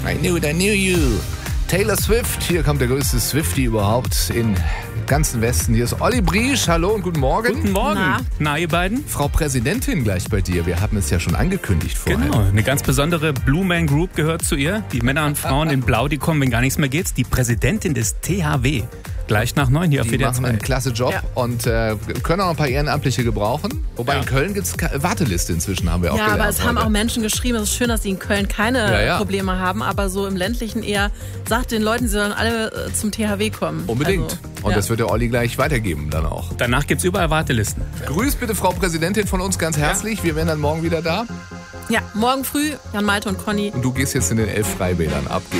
I knew you. Taylor Swift, hier kommt der größte Swiftie überhaupt im ganzen Westen. Hier ist Olli Briesch, hallo und guten Morgen. Guten Morgen. Na, ihr beiden? Frau Präsidentin gleich bei dir, wir haben es ja schon angekündigt vorher. Genau, eine ganz besondere Blue Man Group gehört zu ihr. Die Männer und Frauen in Blau, die kommen, wenn gar nichts mehr geht. Die Präsidentin des THW. Gleich nach 9 hier auf WDR 2. Die machen einen klasse Job und können auch ein paar Ehrenamtliche gebrauchen. Wobei in Köln gibt es Warteliste inzwischen, haben wir auch gelernt. Ja, aber es haben auch Menschen geschrieben, es ist schön, dass sie in Köln keine Probleme haben, aber so im ländlichen eher, sagt den Leuten, sie sollen alle zum THW kommen. Unbedingt. Also, und das wird der Olli gleich weitergeben dann auch. Danach gibt es überall Wartelisten. Grüß bitte Frau Präsidentin von uns ganz herzlich. Wir wären dann morgen wieder da. Ja, morgen früh, Jan Malte und Conny. Und du gehst jetzt in den 11 Freibädern. Ab geht's.